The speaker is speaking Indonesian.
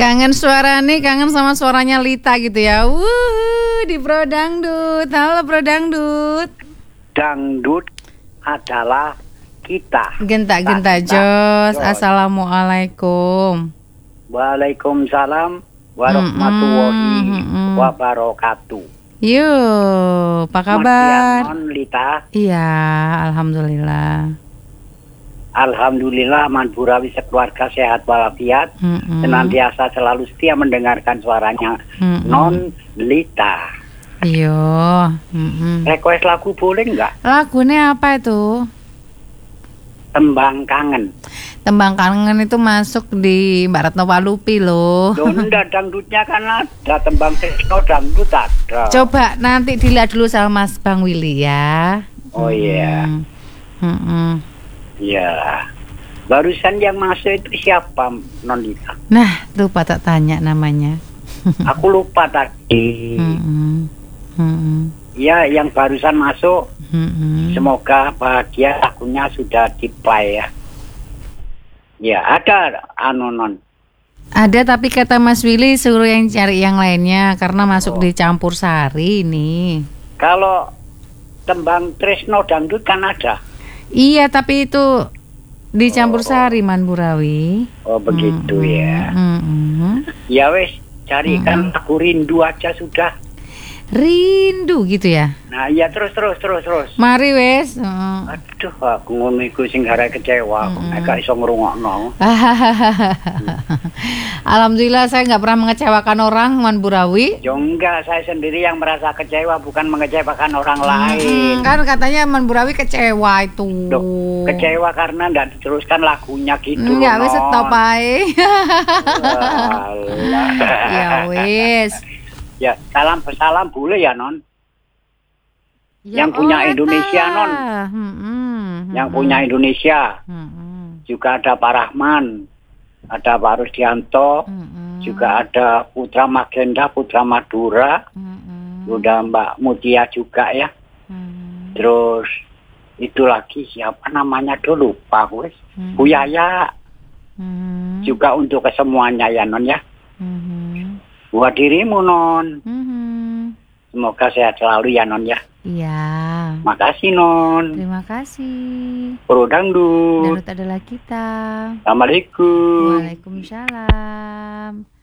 Kangen suara nih, kangen sama suaranya Lita gitu ya. Di Bro Dangdut. Halo Bro Dangdut. Dangdut adalah kita. Genta Jos. Assalamualaikum. Waalaikumsalam warahmatullahi wabarakatuh. Yuk, apa kabar? Non Lita. Iya, alhamdulillah. Alhamdulillah, Manburawi sekeluarga sehat walafiat. Senantiasa selalu setia mendengarkan suaranya Non Lita. Iya. Request lagu boleh nggak? Lagunya apa itu? Tembang Kangen. Tembang Kangen itu masuk di Mbak Retno Palupi loh. Donda dangdutnya kan ada, tembang Tresno dangdut ada. Coba nanti dilihat dulu sama Mas Bang Willy ya. Oh iya. Iya. Barusan yang masuk itu siapa, Non Lita? Nah, lupa tak tanya namanya. Aku lupa tadi. Ya, yang barusan masuk. Semoga bahagia, lagunya sudah di-play ya. Ya, ada Non. Ada, tapi kata Mas Willy suruh yang cari yang lainnya karena masuk di campur sari ini. Kalau tembang Tresno dangdut kan ada. Iya, tapi itu di campur sari Manburawi. Oh, begitu ya. Ya wes, carikan lagu Rindu aja sudah. Rindu gitu ya. Nah, ya terus. Mari wes. Aduh, aku ngono iku sing gara kecewa, aku gak iso ngrungokno. Alhamdulillah saya nggak pernah mengecewakan orang, Manburawi. Ya enggak, saya sendiri yang merasa kecewa, bukan mengecewakan orang lain. Kan katanya Manburawi kecewa itu. Duh, kecewa karena nggak diteruskan lagunya gitu. Enggak, wes stop ae. Ya wes. Ya, salam boleh ya, Non? Ya, yang punya Indonesia, Non. Yang punya Indonesia. Juga ada Pak Rahman, ada Pak Rusdianto, juga ada Putra Magenda, Putra Madura, udah Mbak Mutia juga ya. Terus itu lagi siapa namanya dulu, lupa wes. Bu Yaya. Juga untuk kesemuanya ya, Non ya. Buat dirimu, Non. Semoga sehat selalu ya, Non ya. Iya. Makasih, Non. Terima kasih. Bro Dangdut. Dangdut adalah kita. Assalamualaikum. Waalaikumsalam.